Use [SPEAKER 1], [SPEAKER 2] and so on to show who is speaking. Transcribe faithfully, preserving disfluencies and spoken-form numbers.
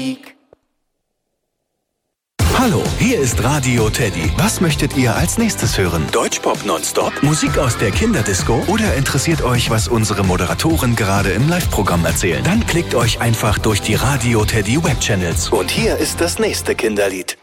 [SPEAKER 1] Hallo, hier ist Radio Teddy. Was möchtet ihr als nächstes hören? Deutschpop nonstop? Musik aus der Kinderdisco? Oder interessiert euch, was unsere Moderatoren gerade im Live-Programm erzählen? Dann klickt euch einfach durch die Radio Teddy Webchannels. Und hier ist das nächste Kinderlied.